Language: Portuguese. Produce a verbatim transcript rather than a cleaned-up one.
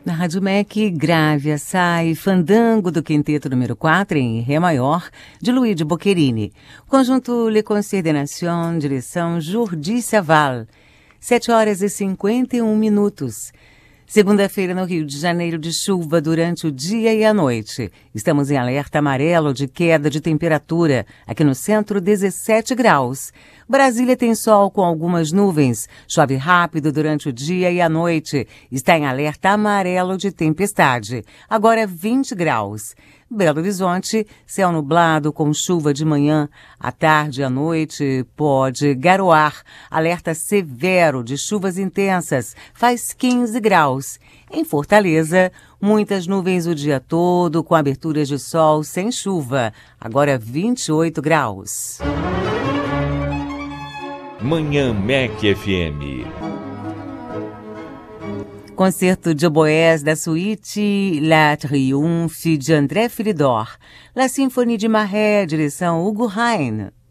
Na Rádio M E C, Grávia, Sai, Fandango do Quinteto número quatro em Ré maior, de Luigi Boccherini. Conjunto Le Concert des Nations, direção Jordi Saval. sete horas e cinquenta e um minutos. Segunda-feira no Rio de Janeiro, de chuva durante o dia e a noite. Estamos em alerta amarelo de queda de temperatura. Aqui no centro, dezessete graus. Brasília tem sol com algumas nuvens. Chove rápido durante o dia e a noite. Está em alerta amarelo de tempestade. Agora vinte graus. Belo Horizonte, céu nublado com chuva de manhã. À tarde e à noite pode garoar. Alerta severo de chuvas intensas. Faz quinze graus. Em Fortaleza, muitas nuvens o dia todo, com aberturas de sol sem chuva. Agora vinte e oito graus. Manhã M E C F M. Concerto de oboés da suíte La Triomphe de André Philidor. La Symphonie de Marais, direção Hugo Hain.